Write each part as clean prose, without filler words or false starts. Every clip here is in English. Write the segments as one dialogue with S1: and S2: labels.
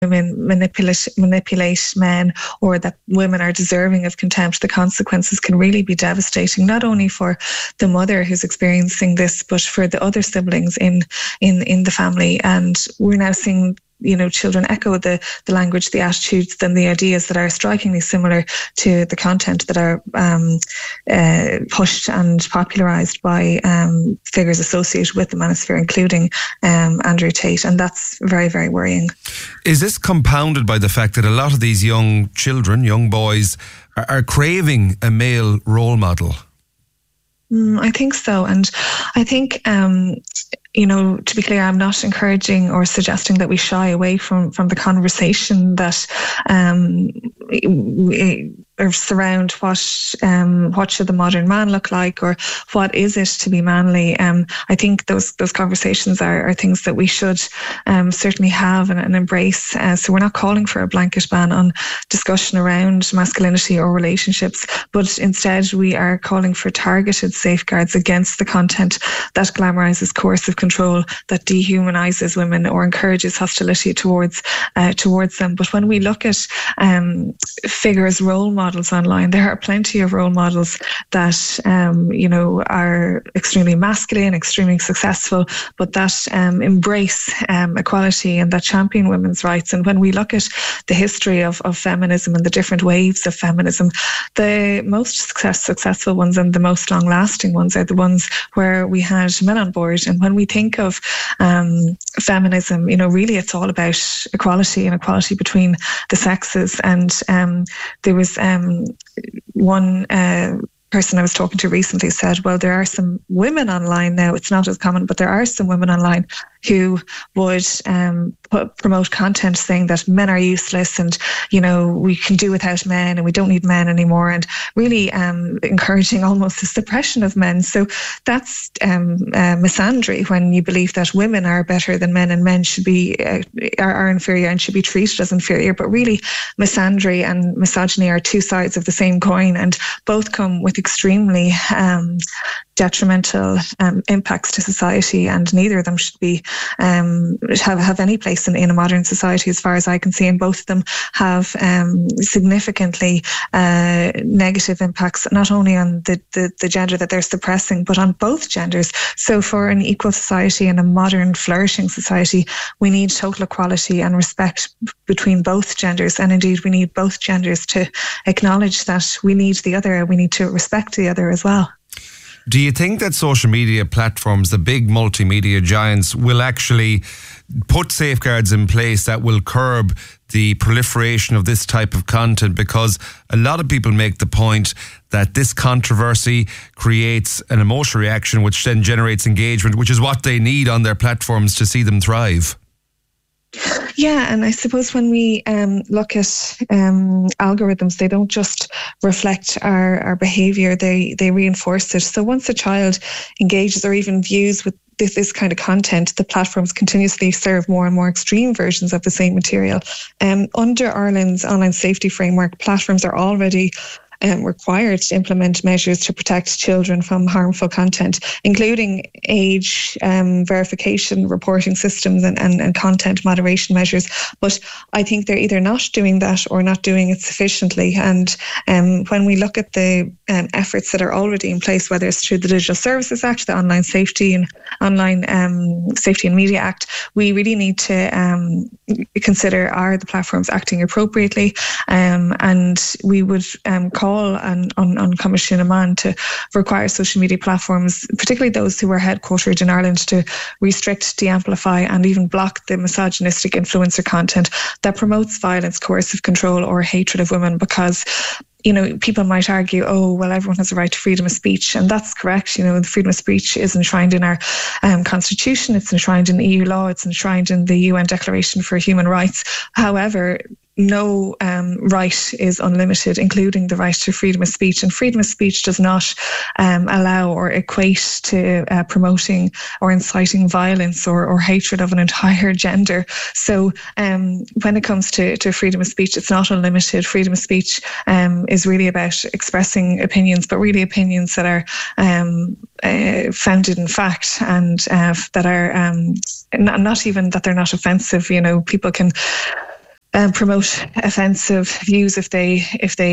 S1: women manipulate men, or that women are deserving of contempt, the consequences can really be devastating, not only for the mother who's experiencing this, but for the other siblings in the family. And we're now seeing children echo the language, the attitudes, and the ideas that are strikingly similar to the content that are pushed and popularised by figures associated with the manosphere, including Andrew Tate. And that's very, very worrying.
S2: Is this compounded by the fact that a lot of these young children, young boys, are craving a male role model?
S1: I think so. And I think, to be clear, I'm not encouraging or suggesting that we shy away from the conversation that surround what should the modern man look like, or what is it to be manly. I think those conversations are things that we should certainly have and embrace. So we're not calling for a blanket ban on discussion around masculinity or relationships, but instead we are calling for targeted safeguards against the content that glamorises coercive control, that dehumanises women or encourages hostility towards them. But when we look at figures, role models online, there are plenty of role models that are extremely masculine, extremely successful, but that embrace equality and that champion women's rights. And when we look at the history of feminism and the different waves of feminism, the most successful ones and the most long-lasting ones are the ones where we had men on board. And when we think of feminism, really it's all about equality and equality between the sexes. And there was one person I was talking to recently said, well, there are some women online now, it's not as common, but there are some women online who would promote content saying that men are useless and, we can do without men and we don't need men anymore, and really encouraging almost the suppression of men. So that's misandry, when you believe that women are better than men and men should be are inferior and should be treated as inferior. But really, misandry and misogyny are two sides of the same coin, and both come with extremely detrimental impacts to society, and neither of them should be have any place in a modern society, as far as I can see. And both of them have significantly negative impacts, not only on the gender that they're suppressing, but on both genders. So for an equal society and a modern, flourishing society, we need total equality and respect between both genders. And indeed, we need both genders to acknowledge that we need the other, we need to respect the other as well.
S2: Do you think that social media platforms, the big multimedia giants, will actually put safeguards in place that will curb the proliferation of this type of content? Because a lot of people make the point that this controversy creates an emotional reaction, which then generates engagement, which is what they need on their platforms to see them thrive.
S1: Yeah, and I suppose when we look at algorithms, they don't just reflect our behaviour, they reinforce it. So once a child engages or even views with this kind of content, the platforms continuously serve more and more extreme versions of the same material. Under Ireland's online safety framework, platforms are already required to implement measures to protect children from harmful content, including age verification, reporting systems and content moderation measures. But I think they're either not doing that or not doing it sufficiently. And when we look at the efforts that are already in place, whether it's through the Digital Services Act, the Online Safety and Media Act, we really need to consider, are the platforms acting appropriately? And we would call on Coimisiún Amán to require social media platforms, particularly those who are headquartered in Ireland, to restrict, de-amplify and even block the misogynistic influencer content that promotes violence, coercive control or hatred of women. Because people might argue, oh, well, everyone has a right to freedom of speech. And that's correct. The freedom of speech is enshrined in our constitution. It's enshrined in EU law. It's enshrined in the UN Declaration for Human Rights. However, no right is unlimited, including the right to freedom of speech. And freedom of speech does not allow or equate to promoting or inciting violence or hatred of an entire gender. So when it comes to freedom of speech, it's not unlimited. Freedom of speech is really about expressing opinions, but really opinions that are founded in fact, and that are not even that they're not offensive. People can promote offensive views if they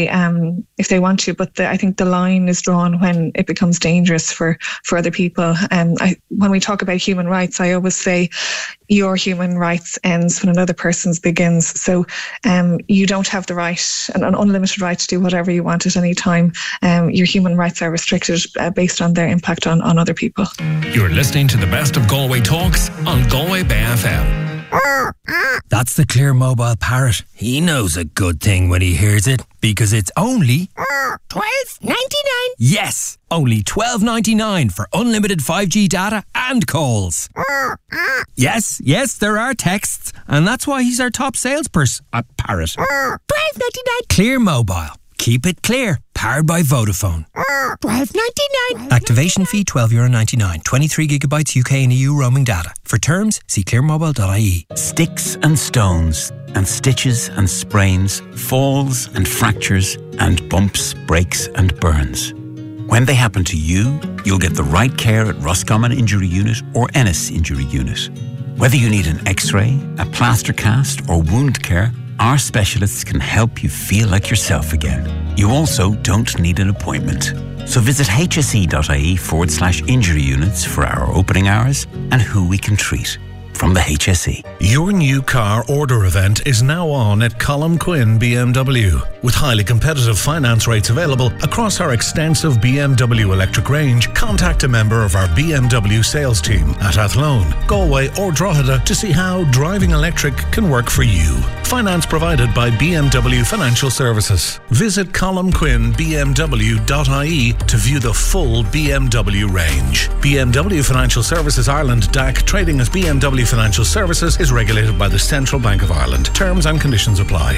S1: want to. But I think the line is drawn when it becomes dangerous for other people. When we talk about human rights, I always say your human rights ends when another person's begins. So you don't have the right, an unlimited right to do whatever you want at any time. Your human rights are restricted based on their impact on other people.
S3: You're listening to the best of Galway Talks on Galway Bay FM.
S4: That's the Clear Mobile parrot. He knows a good thing when he hears it, because it's only $12.99. Yes, only $12.99 for unlimited 5G data and calls. Yes, there are texts, and that's why he's our top salesperson. A parrot. $12.99. Clear Mobile. Keep it clear. Powered by Vodafone. $12.99. Activation fee €12.99. 23 gigabytes UK and EU roaming data. For terms, see clearmobile.ie.
S5: Sticks and stones and stitches and sprains, falls and fractures and bumps, breaks and burns. When they happen to you, you'll get the right care at Roscommon Injury Unit or Ennis Injury Unit. Whether you need an X-ray, a plaster cast or wound care, our specialists can help you feel like yourself again. You also don't need an appointment. So visit hse.ie/injury units for our opening hours and who we can treat. From the HSE.
S6: Your new car order event is now on at Colm Quinn BMW. With highly competitive finance rates available across our extensive BMW electric range, contact a member of our BMW sales team at Athlone, Galway or Drogheda to see how driving electric can work for you. Finance provided by BMW Financial Services. Visit colmquinnbmw.ie to view the full BMW range. BMW Financial Services Ireland DAC, trading as BMW Financial Services, is regulated by the Central Bank of Ireland. Terms and conditions apply.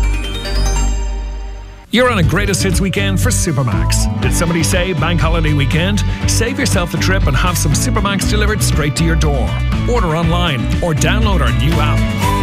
S3: You're on a greatest hits weekend for Supermax. Did somebody say bank holiday weekend? Save yourself the trip and have some Supermax delivered straight to your door. Order online or download our new app.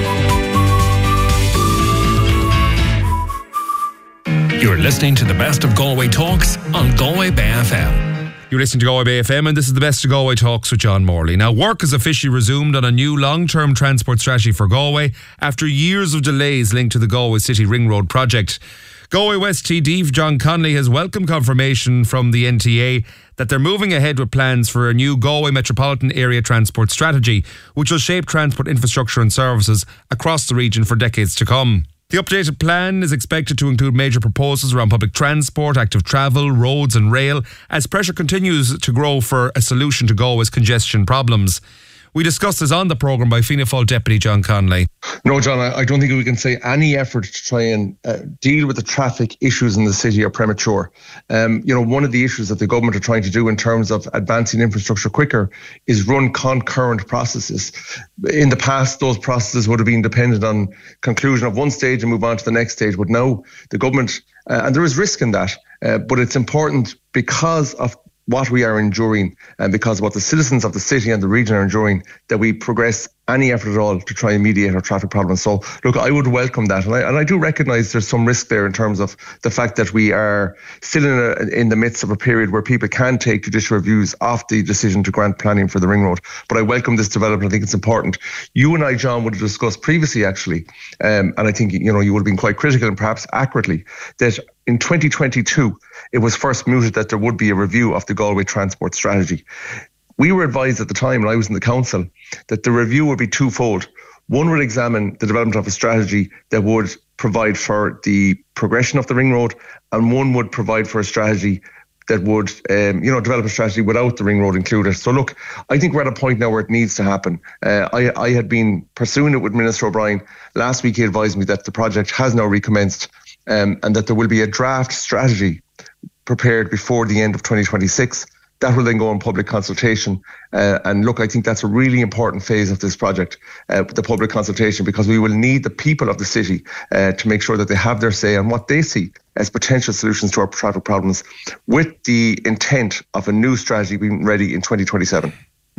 S3: You're listening to the best of Galway Talks on Galway Bay FM.
S2: You're listening to Galway Bay FM, and this is the best of Galway Talks with John Morley. Now, work has officially resumed on a new long-term transport strategy for Galway after years of delays linked to the Galway City Ring Road project. Galway West TD John Connolly has welcomed confirmation from the NTA that they're moving ahead with plans for a new Galway Metropolitan Area Transport Strategy, which will shape transport infrastructure and services across the region for decades to come. The updated plan is expected to include major proposals around public transport, active travel, roads and rail, as pressure continues to grow for a solution to Galway's congestion problems. We discussed this on the programme by Fianna Fáil Deputy John Connolly.
S7: No, John, I don't think we can say any effort to try and deal with the traffic issues in the city are premature. One of the issues that the government are trying to do in terms of advancing infrastructure quicker is run concurrent processes. In the past, those processes would have been dependent on conclusion of one stage and move on to the next stage. But now the government, and there is risk in that, but it's important because of what we are enduring and because of what the citizens of the city and the region are enduring, that we progress any effort at all to try and mediate our traffic problems. So, look, I would welcome that. And I do recognise there's some risk there in terms of the fact that we are still in the midst of a period where people can take judicial reviews of the decision to grant planning for the Ring Road. But I welcome this development. I think it's important. You and I, John, would have discussed previously, actually, and I think, you would have been quite critical and perhaps accurately, that in 2022, it was first mooted that there would be a review of the Galway transport strategy. We were advised at the time, and I was in the council, that the review would be twofold. One would examine the development of a strategy that would provide for the progression of the Ring Road, and one would provide for a strategy that would, develop a strategy without the Ring Road included. So look, I think we're at a point now where it needs to happen. I had been pursuing it with Minister O'Brien. Last week he advised me that the project has now recommenced, and that there will be a draft strategy prepared before the end of 2026. That will then go on public consultation. And look, I think that's a really important phase of this project, the public consultation, because we will need the people of the city to make sure that they have their say on what they see as potential solutions to our traffic problems, with the intent of a new strategy being ready in 2027.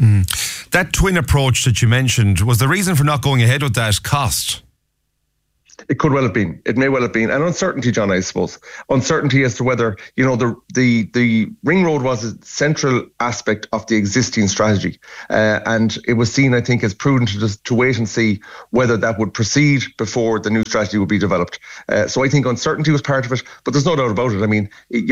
S2: That twin approach that you mentioned, was the reason for not going ahead with that cost?
S7: It could well have been. It may well have been. And uncertainty, John, I suppose. Uncertainty as to whether, the ring road was a central aspect of the existing strategy. And it was seen, I think, as prudent to wait and see whether that would proceed before the new strategy would be developed. So I think uncertainty was part of it, but there's no doubt about it. I mean,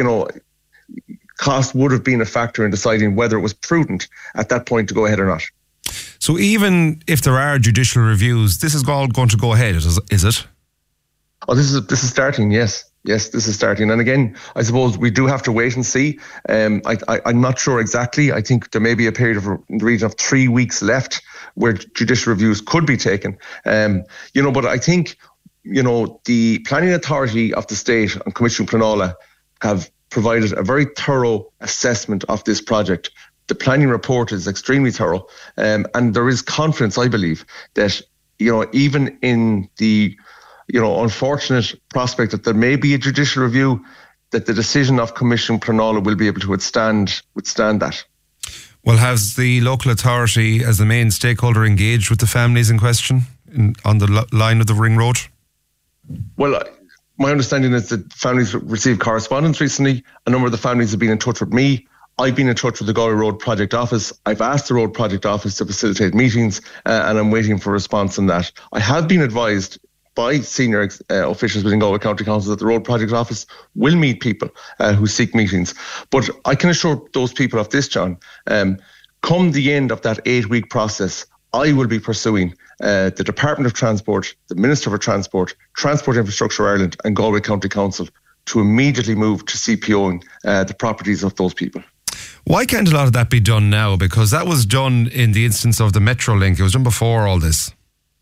S7: cost would have been a factor in deciding whether it was prudent at that point to go ahead or not.
S2: So even if there are judicial reviews, this is all going to go ahead, is it?
S7: Oh, this is starting, yes. Yes, this is starting. And again, I suppose we do have to wait and see. I'm not sure exactly. I think there may be a period of in the region of 3 weeks left where judicial reviews could be taken. But I think, the Planning Authority of the state and Commission Pleanála have provided a very thorough assessment of this project. The planning report is extremely thorough. And there is confidence, I believe, that, even in the unfortunate prospect that there may be a judicial review, that the decision of Commission Pleanála will be able to withstand that.
S2: Well, has the local authority, as the main stakeholder, engaged with the families in question on the line of the ring road?
S7: Well, my understanding is that families received correspondence recently. A number of the families have been in touch with me. I've been in touch with the Galway Road Project Office. I've asked the Road Project Office to facilitate meetings, and I'm waiting for a response on that. I have been advised by senior officials within Galway County Council that the Road Project Office will meet people who seek meetings. But I can assure those people of this, John, come the end of that 8-week process, I will be pursuing the Department of Transport, the Minister for Transport, Transport Infrastructure Ireland and Galway County Council to immediately move to CPOing the properties of those people.
S2: Why can't a lot of that be done now? Because that was done in the instance of the Metrolink. It was done before all this.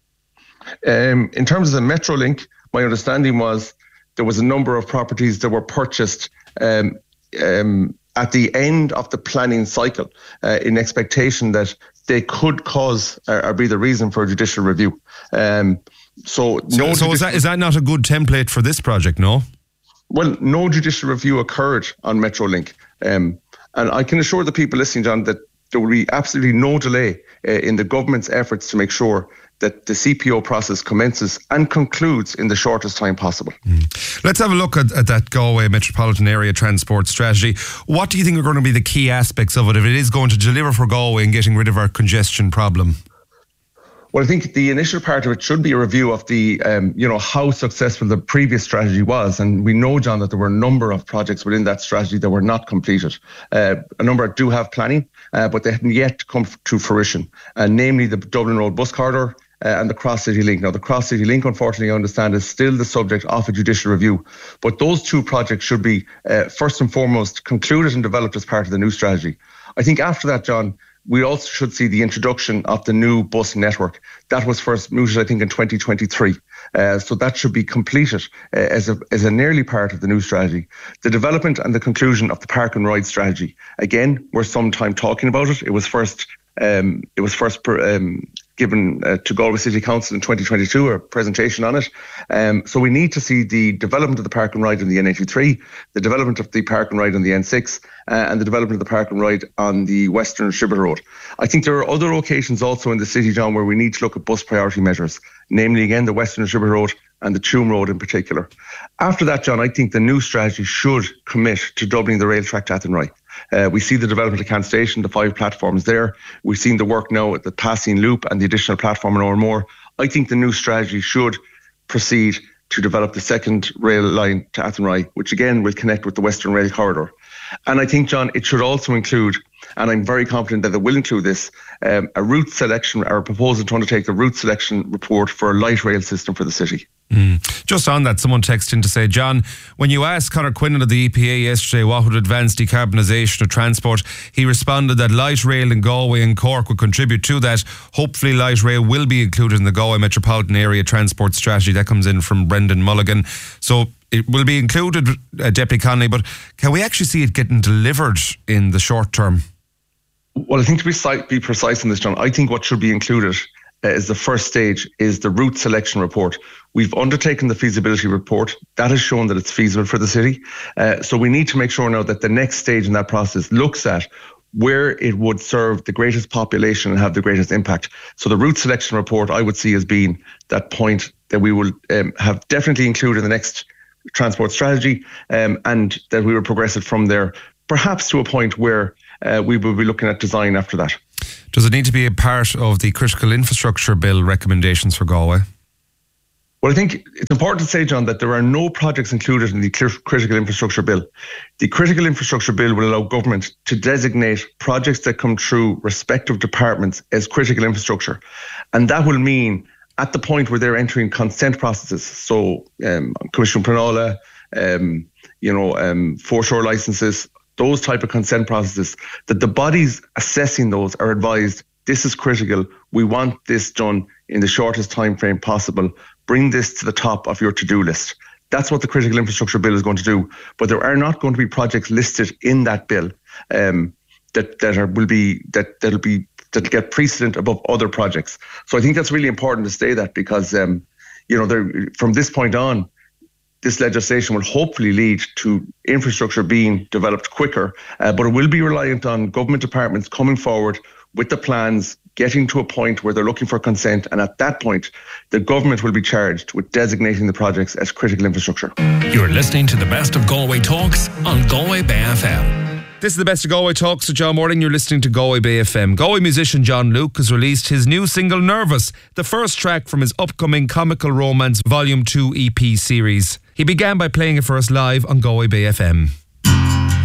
S7: In terms of the Metrolink, my understanding was there was a number of properties that were purchased at the end of the planning cycle in expectation that they could cause or be the reason for a judicial review. So is that not a good template for this project, no? Well, no judicial review occurred on Metrolink. And I can assure the people listening, John, that there will be absolutely no delay in the government's efforts to make sure that the CPO process commences and concludes in the shortest time possible.
S2: Let's have a look at that Galway Metropolitan Area Transport Strategy. What do you think are going to be the key aspects of it if it is going to deliver for Galway and getting rid of our congestion problem?
S7: Well, I think the initial part of it should be a review of the, how successful the previous strategy was. And we know, John, that there were a number of projects within that strategy that were not completed. A number do have planning, but they haven't yet come to fruition, namely the Dublin Road Bus Corridor and the Cross City Link. Now, the Cross City Link, unfortunately, I understand, is still the subject of a judicial review. But those two projects should be, first and foremost, concluded and developed as part of the new strategy. I think after that, John, we also should see the introduction of the new bus network. That was first mooted, I think, in 2023. So that should be completed as an early part of the new strategy. The development and the conclusion of the park and ride strategy. Again, we're some time talking about it. It was first given to Galway City Council in 2022, a presentation on it. So we need to see the development of the park and ride on the N83, the development of the park and ride on the N6, and the development of the park and ride on the Western Shibboleth Road. I think there are other locations also in the city, John, where we need to look at bus priority measures, namely, again, the Western Shibboleth Road and the Tuam Road in particular. After that, John, I think the new strategy should commit to doubling the rail track to Athenry. We see the development of Kent Station, the 5 platforms there. We've seen the work now at the Passing Loop and the additional platform in Ormore. I think the new strategy should proceed to develop the second rail line to Athenry, which again will connect with the Western Rail Corridor. And I think, John, it should also include, and I'm very confident that it will include this, a route selection, or a proposal to undertake a route selection report for a light rail system for the city.
S2: Just on that, someone texted in to say, John, when you asked Conor Quinlan of the EPA yesterday what would advance decarbonisation of transport, he responded that light rail in Galway and Cork would contribute to that. Hopefully light rail will be included in the Galway Metropolitan Area Transport Strategy. That comes in from Brendan Mulligan. So it will be included, Deputy Connolly, but can we actually see it getting delivered in the short term?
S7: Well, I think to be precise on this, John, I think what should be included as the first stage is the route selection report. We've undertaken the feasibility report. That has shown that it's feasible for the city. So we need to make sure now that the next stage in that process looks at where it would serve the greatest population and have the greatest impact. So the route selection report I would see as being that point that we will have definitely included in the next transport strategy, and that we will progress it from there, perhaps to a point where we will be looking at design after that.
S2: Does it need to be a part of the critical infrastructure bill recommendations for Galway?
S7: Well, I think it's important to say, John, that there are no projects included in the critical infrastructure bill. The critical infrastructure bill will allow government to designate projects that come through respective departments as critical infrastructure. And that will mean at the point where they're entering consent processes, so Commission Prinola, foreshore licenses, those type of consent processes, that the bodies assessing those are advised, this is critical, we want this done in the shortest time frame possible, bring this to the top of your to-do list. That's what the critical infrastructure bill is going to do. But there are not going to be projects listed in that bill that'll get precedent above other projects. So I think that's really important to say that, because from this point on, this legislation will hopefully lead to infrastructure being developed quicker, but it will be reliant on government departments coming forward with the plans, getting to a point where they're looking for consent, and at that point, the government will be charged with designating the projects as critical infrastructure.
S3: You're listening to the best of Galway Talks on Galway Bay FM.
S2: This is the best of Galway Talks with John Morning. You're listening to Galway Bay FM. Galway musician John Luke has released his new single Nervous, the first track from his upcoming Comical Romance Volume 2 EP series. He began by playing it for us live on Galway Bay FM.